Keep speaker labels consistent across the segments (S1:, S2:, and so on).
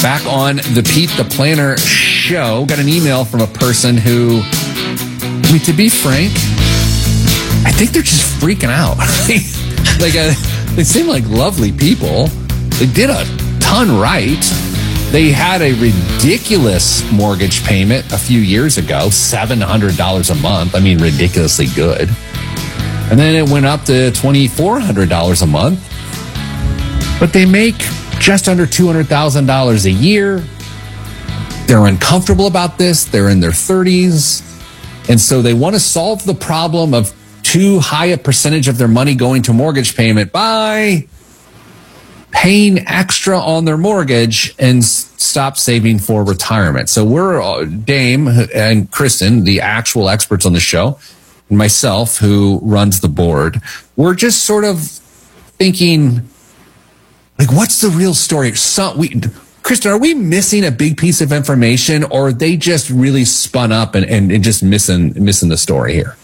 S1: Back on the Pete the Planner show, got an email from a person who, I mean, to be frank, I think they're just freaking out. They seem like lovely people. They did a ton right. They had a ridiculous mortgage payment a few years ago, $700 a month. I mean, ridiculously good. And then it went up to $2,400 a month. But they make just under $200,000 a year. They're uncomfortable about this. They're in their 30s. And so they want to solve the problem of too high a percentage of their money going to mortgage payment by paying extra on their mortgage and stop saving for retirement. So we're, Dame and Kristen, the actual experts on the show, and myself, who runs the board, we're just sort of thinking, like, what's the real story? Kristen, are we missing a big piece of information, or are they just really spun up and just missing the story here?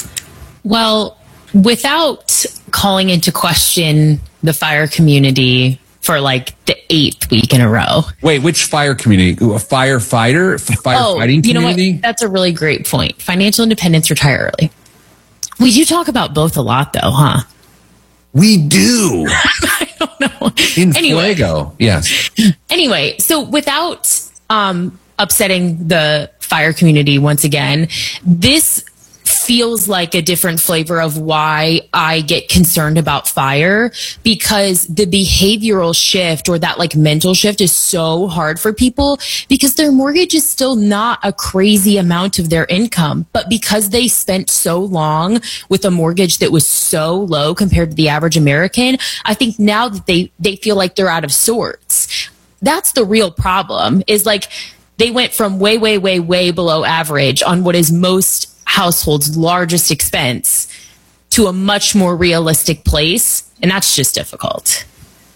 S2: Well, without calling into question the fire community for like the 8th week in a row.
S1: Wait, which fire community? A firefighting community?
S2: You know what? That's a really great point. Financial independence, retire early. We do talk about both a lot, though, huh?
S1: We do.
S2: I don't know.
S1: Anyway, Fuego, yes.
S2: Anyway, so without upsetting the fire community once again, this feels like a different flavor of why I get concerned about fire, because the behavioral shift or that like mental shift is so hard for people because their mortgage is still not a crazy amount of their income. But because they spent so long with a mortgage that was so low compared to the average American, I think now that they feel like they're out of sorts. That's the real problem, is like they went from way, way, way, way below average on what is most household's largest expense to a much more realistic place, and that's just difficult.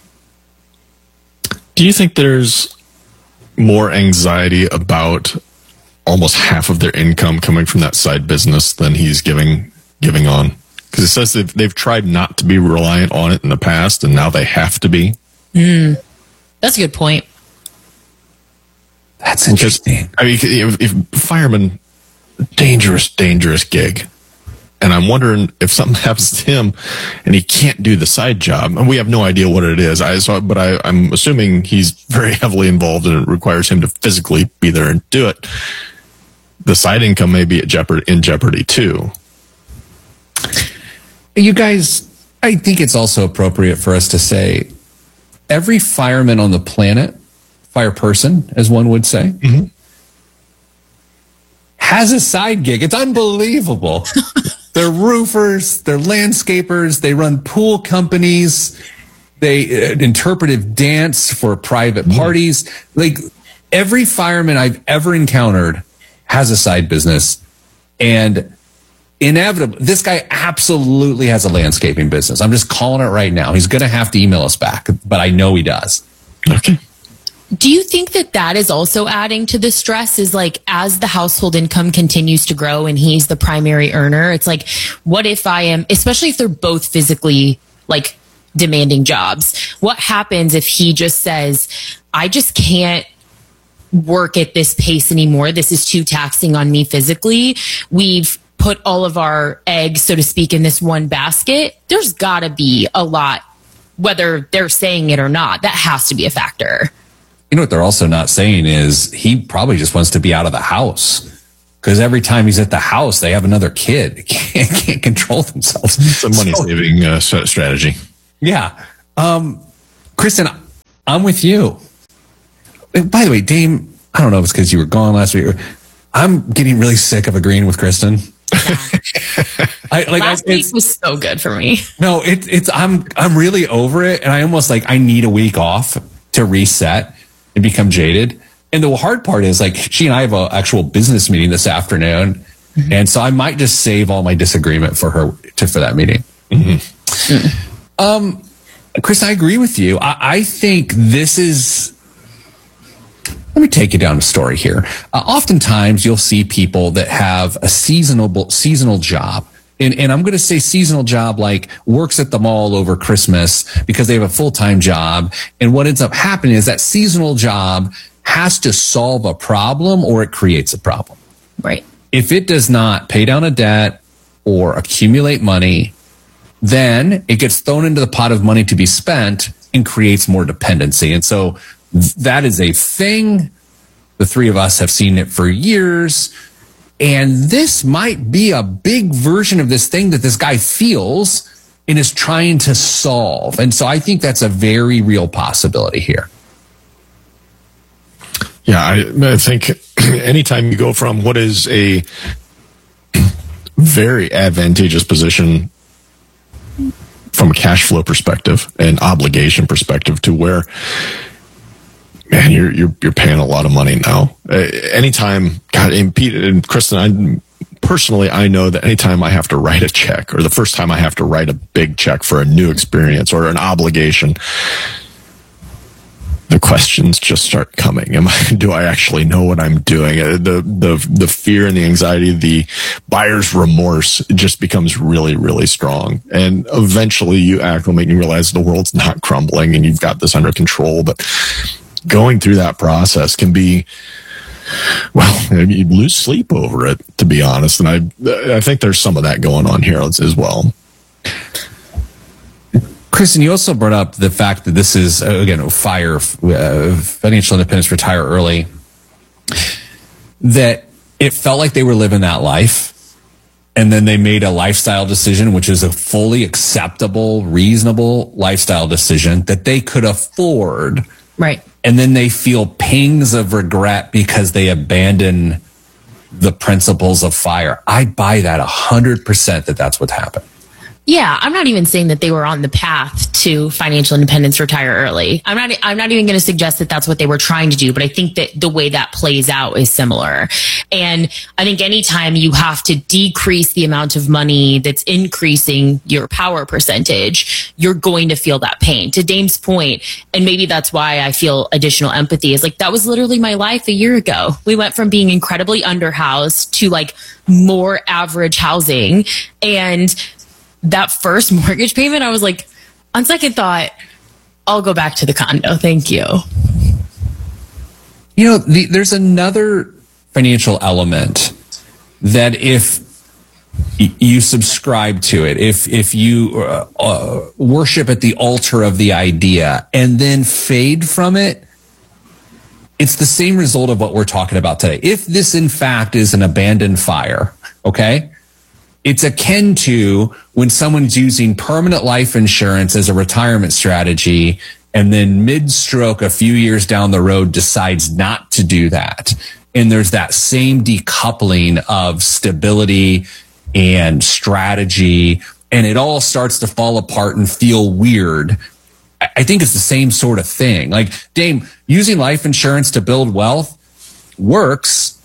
S3: Do you think there's more anxiety about almost half of their income coming from that side business than he's giving on? Because it says they've tried not to be reliant on it in the past, and now they have to be.
S2: That's a good point.
S1: That's interesting.
S3: I mean, if firemen, dangerous gig. And I'm wondering if something happens to him and he can't do the side job. And we have no idea what it is. I'm assuming he's very heavily involved and it requires him to physically be there and do it. The side income may be in jeopardy too.
S1: You guys, I think it's also appropriate for us to say every fireman on the planet, fire person, as one would say, has a side gig. It's unbelievable. They're roofers, they're landscapers, they run pool companies, they interpretive dance for private parties. Like, every fireman I've ever encountered has a side business, and inevitably, this guy absolutely has a landscaping business. I'm just calling it right now. He's going to have to email us back, but I know he does.
S3: Okay.
S2: Do you think that is also adding to the stress, is like, as the household income continues to grow and he's the primary earner, it's like, what if I am, especially if they're both physically like demanding jobs, what happens if he just says, I just can't work at this pace anymore. This is too taxing on me physically. We've put all of our eggs, so to speak, in this one basket. There's gotta be a lot, whether they're saying it or not. That has to be a factor.
S1: You know what they're also not saying is he probably just wants to be out of the house, because every time he's at the house, they have another kid. They can't control themselves.
S3: It's a money-saving strategy.
S1: Yeah. Kristen, I'm with you. By the way, Dame, I don't know if it's because you were gone last week. I'm getting really sick of agreeing with Kristen.
S2: Last week was so good for me.
S1: No, I'm really over it, and I almost I need a week off to reset and become jaded. And the hard part is, she and I have an actual business meeting this afternoon, and so I might just save all my disagreement for that meeting. Chris, I agree with you. I think this is. Let me take you down a story here. Oftentimes, you'll see people that have a seasonal job. and I'm going to say seasonal job, like works at the mall over Christmas because they have a full-time job. And what ends up happening is that seasonal job has to solve a problem or it creates a problem.
S2: Right.
S1: If it does not pay down a debt or accumulate money, then it gets thrown into the pot of money to be spent and creates more dependency. And so that is a thing. The three of us have seen it for years. And this might be a big version of this thing that this guy feels and is trying to solve. And so I think that's a very real possibility here.
S3: Yeah, I think anytime you go from what is a very advantageous position from a cash flow perspective and obligation perspective to where, man, you're paying a lot of money now. Anytime, God, and Pete and Kristen, I know that anytime I have to write a check, or the first time I have to write a big check for a new experience or an obligation, the questions just start coming. Do I actually know what I'm doing? The fear and the anxiety, the buyer's remorse just becomes really, really strong. And eventually you act will make you realize the world's not crumbling and you've got this under control. But going through that process can be, well, you lose sleep over it, to be honest. And I think there's some of that going on here as well.
S1: Kristen, you also brought up the fact that this is, again, financial independence, retire early, that it felt like they were living that life. And then they made a lifestyle decision, which is a fully acceptable, reasonable lifestyle decision that they could afford.
S2: Right.
S1: And then they feel pangs of regret because they abandon the principles of FIRE. I buy that 100% that that's what happened.
S2: Yeah, I'm not even saying that they were on the path to financial independence, retire early. I'm not even going to suggest that that's what they were trying to do, but I think that the way that plays out is similar. And I think anytime you have to decrease the amount of money that's increasing your power percentage, you're going to feel that pain. To Dame's point, and maybe that's why I feel additional empathy, is like, that was literally my life a year ago. We went from being incredibly underhoused to like more average housing, and that first mortgage payment, I was like, on second thought, I'll go back to the condo. Thank you.
S1: You know, there's another financial element that if you subscribe to it, if you worship at the altar of the idea and then fade from it, it's the same result of what we're talking about today. If this, in fact, is an abandoned FIRE, okay? It's akin to when someone's using permanent life insurance as a retirement strategy and then mid-stroke a few years down the road decides not to do that. And there's that same decoupling of stability and strategy, and it all starts to fall apart and feel weird. I think it's the same sort of thing. Like, Dame, using life insurance to build wealth works,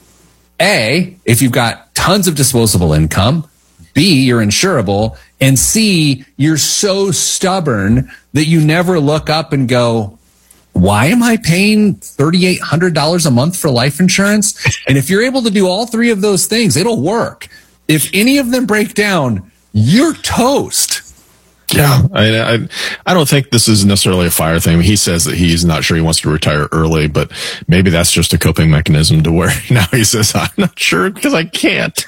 S1: A, if you've got tons of disposable income, B, you're insurable, and C, you're so stubborn that you never look up and go, why am I paying $3,800 a month for life insurance? And if you're able to do all three of those things, it'll work. If any of them break down, you're toast.
S3: Yeah, I don't think this is necessarily a FIRE thing. He says that he's not sure he wants to retire early, but maybe that's just a coping mechanism to where now he says, I'm not sure because I can't.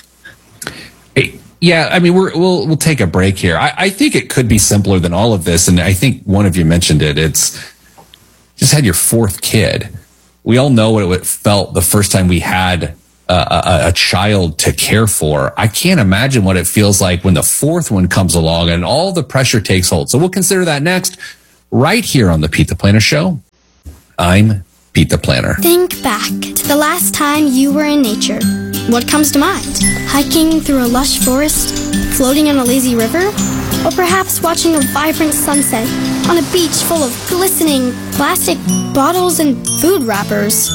S1: Hey, yeah, I mean, we'll take a break here. I think it could be simpler than all of this, and I think one of you mentioned it. It's just had your fourth kid. We all know what it felt the first time we had a child to care for. I can't imagine what it feels like when the fourth one comes along and all the pressure takes hold. So we'll consider that next, right here on the Pete the Planner Show. I'm Pete the Planner.
S4: Think back to the last time you were in nature. What comes to mind? Hiking through a lush forest? Floating on a lazy river? Or perhaps watching a vibrant sunset on a beach full of glistening plastic bottles and food wrappers?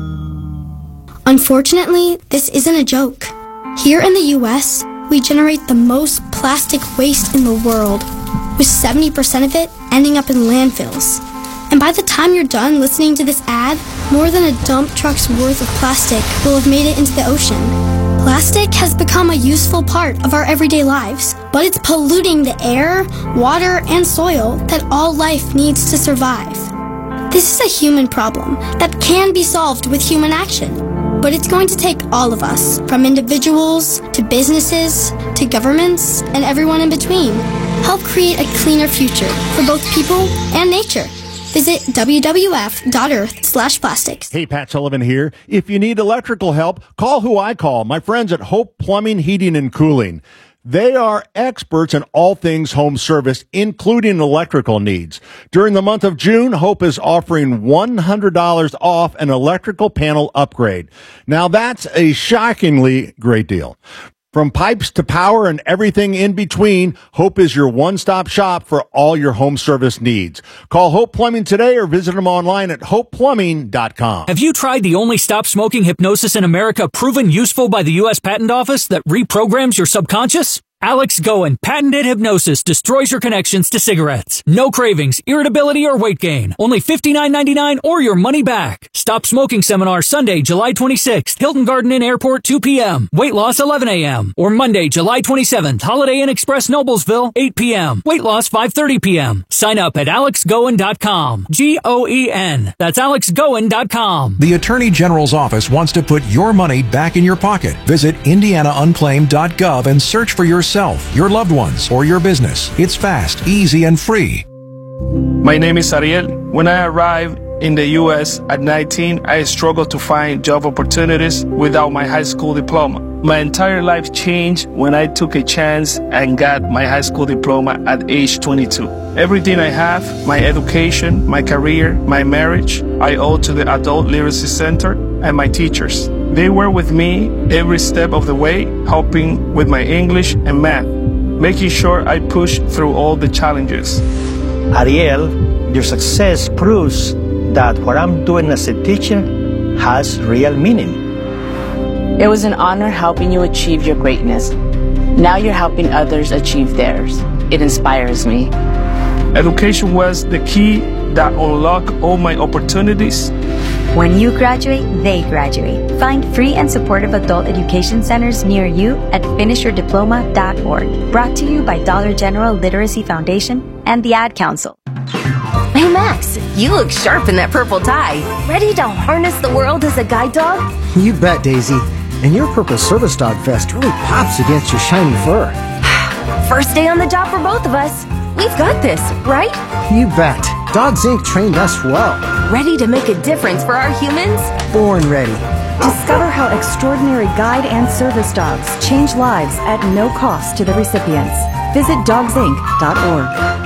S4: Unfortunately, this isn't a joke. Here in the US, we generate the most plastic waste in the world, with 70% of it ending up in landfills. And by the time you're done listening to this ad, more than a dump truck's worth of plastic will have made it into the ocean. Plastic has become a useful part of our everyday lives, but it's polluting the air, water, and soil that all life needs to survive. This is a human problem that can be solved with human action, but it's going to take all of us, from individuals to businesses to governments and everyone in between, help create a cleaner future for both people and nature. Visit wwf.earth/plastics.
S5: Hey, Pat Sullivan here. If you need electrical help, call who I call, my friends at Hope Plumbing, Heating, and Cooling. They are experts in all things home service, including electrical needs. During the month of June, Hope is offering $100 off an electrical panel upgrade. Now, that's a shockingly great deal. From pipes to power and everything in between, Hope is your one-stop shop for all your home service needs. Call Hope Plumbing today or visit them online at hopeplumbing.com.
S6: Have you tried the only stop-smoking hypnosis in America proven useful by the U.S. Patent Office that reprograms your subconscious? Alex Goen patented hypnosis destroys your connections to cigarettes. No cravings, irritability, or weight gain. Only $59.99 or your money back. Stop Smoking Seminar Sunday, July 26th. Hilton Garden Inn Airport, 2 p.m. Weight loss, 11 a.m. Or Monday, July 27th. Holiday Inn Express Noblesville, 8 p.m. Weight loss, 5:30 p.m. Sign up at alexgoen.com. Goen. That's alexgoen.com.
S7: The Attorney General's office wants to put your money back in your pocket. Visit indianaunclaimed.gov and search for yourself, your loved ones, or your business. It's fast, easy, and free.
S8: My name is Ariel. When I arrived in the U.S. at 19, I struggled to find job opportunities without my high school diploma. My entire life changed when I took a chance and got my high school diploma at age 22. Everything I have, my education, my career, my marriage, I owe to the Adult Literacy Center and my teachers. They were with me every step of the way, helping with my English and math, making sure I pushed through all the challenges.
S9: Ariel, your success proves that what I'm doing as a teacher has real meaning.
S10: It was an honor helping you achieve your greatness. Now you're helping others achieve theirs. It inspires me.
S8: Education was the key that unlocked all my opportunities.
S11: When you graduate, they graduate. Find free and supportive adult education centers near you at finishyourdiploma.org. Brought to you by Dollar General Literacy Foundation and the Ad Council.
S12: Hey Max, you look sharp in that purple tie. Ready to harness the world as a guide dog?
S13: You bet, Daisy. And your purple service dog vest really pops against your shiny fur.
S12: First day on the job for both of us. We've got this, right?
S13: You bet. Dogs Inc. trained us well.
S12: Ready to make a difference for our humans?
S13: Born ready.
S14: Discover how extraordinary guide and service dogs change lives at no cost to the recipients. Visit dogsinc.org.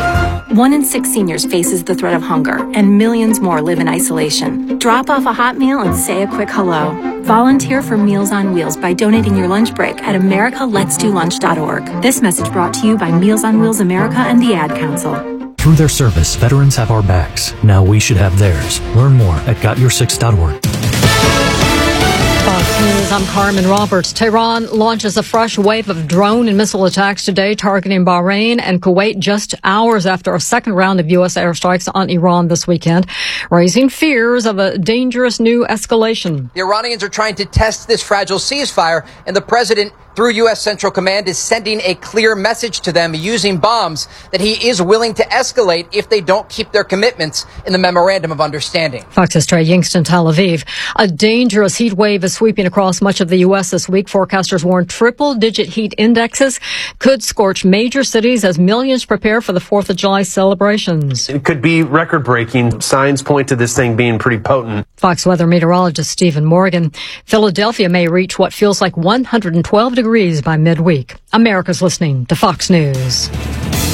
S15: 1 in 6 seniors faces the threat of hunger, and millions more live in isolation. Drop off a hot meal and say a quick hello. Volunteer for Meals on Wheels by donating your lunch break at americaletsdolunch.org. This message brought to you by Meals on Wheels America and the Ad Council.
S16: Through their service, veterans have our backs. Now we should have theirs. Learn more at gotyoursix.org.
S17: Fox News, I'm Carmen Roberts. Tehran launches a fresh wave of drone and missile attacks today, targeting Bahrain and Kuwait just hours after a second round of U.S. airstrikes on Iran this weekend, raising fears of a dangerous new escalation.
S18: The Iranians are trying to test this fragile ceasefire, and the president, through U.S. Central Command, is sending a clear message to them using bombs that he is willing to escalate if they don't keep their commitments in the Memorandum of Understanding.
S17: Fox's Trey Yingst in Tel Aviv. A dangerous heat wave is sweeping across much of the U.S. this week. Forecasters warn triple-digit heat indexes could scorch major cities as millions prepare for the 4th of July celebrations.
S19: It could be record-breaking. Signs point to this thing being pretty potent.
S17: Fox weather meteorologist Stephen Morgan. Philadelphia may reach what feels like 112 degrees by midweek. America's listening to Fox News.